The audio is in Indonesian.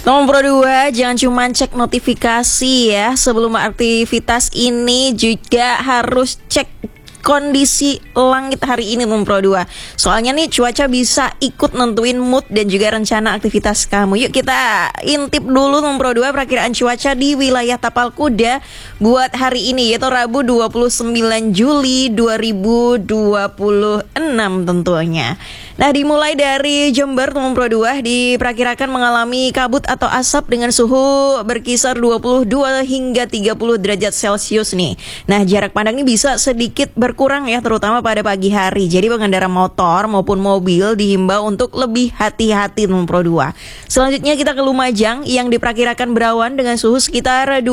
Nomor 2, jangan cuma cek notifikasi ya. Sebelum aktivitas ini juga harus cek kondisi langit hari ini nomor 2. Soalnya nih cuaca bisa ikut nentuin mood dan juga rencana aktivitas kamu. Yuk kita intip dulu nomor 2 perakiraan cuaca di wilayah Tapal Kuda buat hari ini, yaitu Rabu 29 Juli 2026 tentunya. Nah, dimulai dari Jember nomor 2 diperkirakan mengalami kabut atau asap dengan suhu berkisar 22 hingga 30 derajat Celcius nih. Nah, jarak pandang ini bisa sedikit berkurang ya, terutama pada pagi hari. Jadi pengendara motor maupun mobil dihimbau untuk lebih hati-hati nomor 2. Selanjutnya kita ke Lumajang yang diperkirakan berawan dengan suhu sekitar